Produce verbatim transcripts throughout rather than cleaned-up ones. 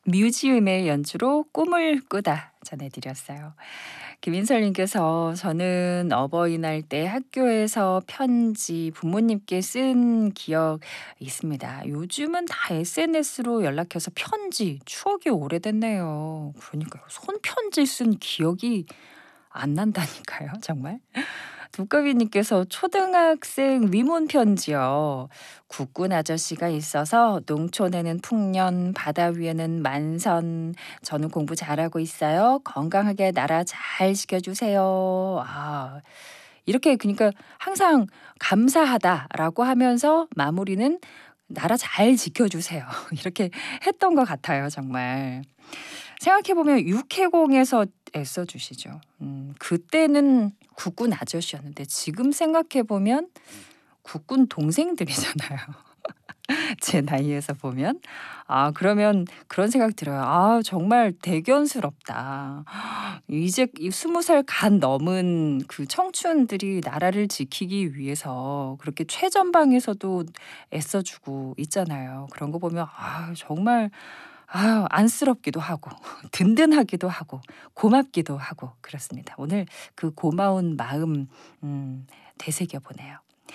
뮤지엄의 연주로 꿈을 꾸다 전해드렸어요. 김인설님께서 저는 어버이날 때 학교에서 편지 부모님께 쓴 기억 있습니다. 요즘은 다 에스엔에스로 연락해서 편지, 추억이 오래됐네요. 그러니까요. 손편지 쓴 기억이 안 난다니까요, 정말. 두꺼비님께서 초등학생 위문 편지요. 국군 아저씨가 있어서 농촌에는 풍년, 바다 위에는 만선. 저는 공부 잘하고 있어요. 건강하게 나라 잘 지켜주세요. 아, 이렇게 그러니까 항상 감사하다라고 하면서 마무리는 나라 잘 지켜주세요. 이렇게 했던 것 같아요, 정말. 생각해보면 육해공에서 애써주시죠. 음, 그때는 국군 아저씨였는데 지금 생각해보면 국군 동생들이잖아요. 제 나이에서 보면. 아, 그러면 그런 생각 들어요. 아, 정말 대견스럽다. 이제 이 스무 살 간 넘은 그 청춘들이 나라를 지키기 위해서 그렇게 최전방에서도 애써주고 있잖아요. 그런 거 보면 아, 정말 아, 안쓰럽기도 하고 든든하기도 하고 고맙기도 하고 그렇습니다. 오늘 그 고마운 마음 음, 되새겨 보네요.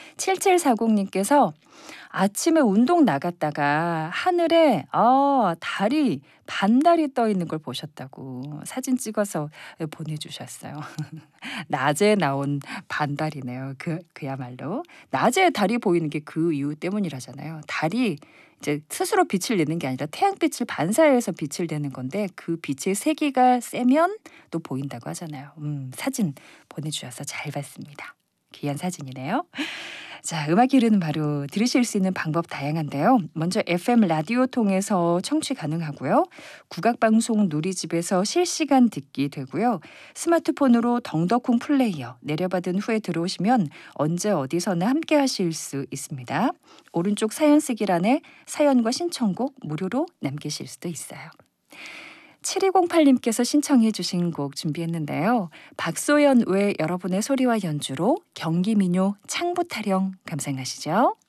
칠칠사공님께서 아침에 운동 나갔다가 하늘에 아, 달이 반달이 떠 있는 걸 보셨다고 사진 찍어서 보내주셨어요. 낮에 나온 반달이네요. 그 그야말로 낮에 달이 보이는 게 그 이유 때문이라잖아요. 달이 이제 스스로 빛을 내는 게 아니라 태양빛을 반사해서 빛을 내는 건데 그 빛의 세기가 세면 또 보인다고 하잖아요. 음, 사진 보내주셔서 잘 봤습니다. 귀한 사진이네요. 자, 음악이 흐르는 바로 들으실 수 있는 방법 다양한데요. 먼저 에프엠 라디오 통해서 청취 가능하고요. 국악방송 누리집에서 실시간 듣기 되고요. 스마트폰으로 덩더콩 플레이어 내려받은 후에 들어오시면 언제 어디서나 함께 하실 수 있습니다. 오른쪽 사연 쓰기란에 사연과 신청곡 무료로 남기실 수도 있어요. 칠이공팔님께서 신청해 주신 곡 준비했는데요. 박소연 외 여러분의 소리와 연주로 경기민요 창부 타령 감상하시죠.